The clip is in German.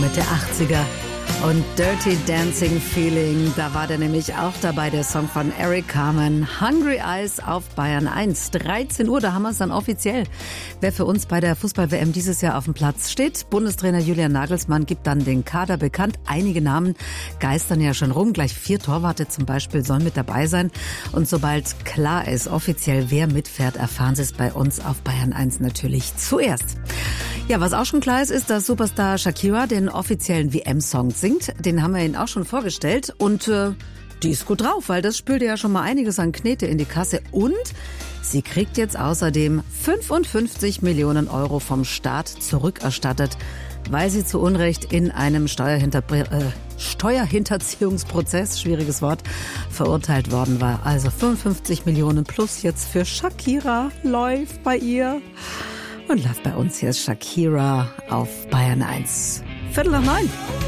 Mitte 80er. Und Dirty Dancing Feeling, da war der nämlich auch dabei, der Song von Eric Carmen. Hungry Eyes auf Bayern 1. 13 Uhr, da haben wir es dann offiziell. Wer für uns bei der Fußball-WM dieses Jahr auf dem Platz steht. Bundestrainer Julian Nagelsmann gibt dann den Kader bekannt. Einige Namen geistern ja schon rum. Gleich 4 Torwarte zum Beispiel sollen mit dabei sein. Und sobald klar ist, offiziell wer mitfährt, erfahren Sie es bei uns auf Bayern 1 natürlich zuerst. Ja, was auch schon klar ist, ist, dass Superstar Shakira den offiziellen WM-Song singt. Den haben wir Ihnen auch schon vorgestellt. Und die ist gut drauf, weil das spülte ja schon mal einiges an Knete in die Kasse. Und sie kriegt jetzt außerdem 55 Millionen Euro vom Staat zurückerstattet, weil sie zu Unrecht in einem Steuerhinterziehungsprozess, schwieriges Wort, verurteilt worden war. Also 55 Millionen plus jetzt für Shakira. Läuft bei ihr. Und läuft bei uns. Hier ist Shakira auf Bayern 1. 8:45.